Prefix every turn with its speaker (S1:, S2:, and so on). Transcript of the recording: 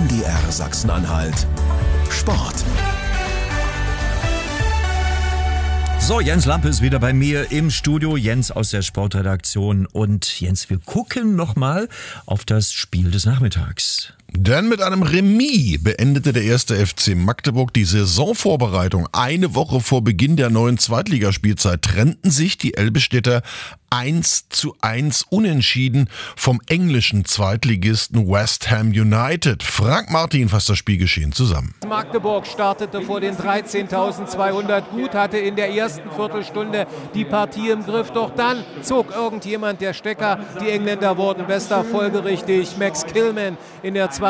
S1: MDR Sachsen-Anhalt. Sport.
S2: So, Jens Lampe ist wieder bei mir im Studio. Jens aus der Sportredaktion. Und Jens, wir gucken nochmal auf das Spiel des Nachmittags.
S3: Denn mit einem Remis beendete der erste FC Magdeburg die Saisonvorbereitung. Eine Woche vor Beginn der neuen Zweitligaspielzeit trennten sich die Elbestädter 1:1 unentschieden vom englischen Zweitligisten West Ham United. Frank Martin fasst das Spielgeschehen zusammen.
S4: Magdeburg startete vor den 13.200 gut, hatte in der ersten Viertelstunde die Partie im Griff. Doch dann zog irgendjemand der Stecker. Die Engländer wurden besser, folgerichtig Max Kilman in der